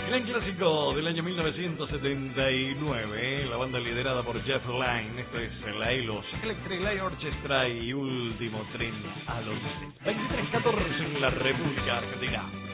Gran clásico del año 1979, la banda liderada por Jeff Lynne, esto es la ELOS, Electric Light Orchestra y Último Tren a los 23:14 en la República Argentina.